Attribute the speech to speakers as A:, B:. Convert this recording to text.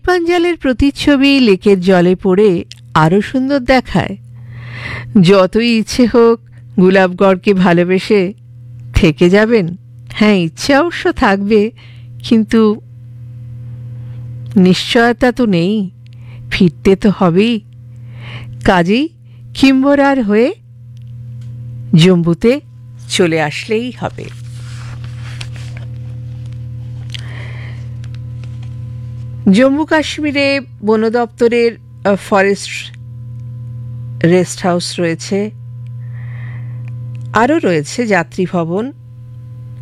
A: শিল্পাঞ্জলের প্রতিচ্ছবি লেকের জলে পড়ে আরও সুন্দর দেখায়। যতই ইচ্ছে হোক গুলাবগড়কে ভালোবেসে থেকে যাবেন, হ্যাঁ ইচ্ছে অবশ্য থাকবে, কিন্তু নিশ্চয়তা তো নেই, ফিরতে তো হবেই। কাজেই কিম্বরার হয়ে জম্বুতে চলে আসলেই হবে। জম্মু কাশ্মীরে বন দপ্তরের ফরেস্ট রেস্ট হাউস রয়েছে, আরও রয়েছে যাত্রী ভবন,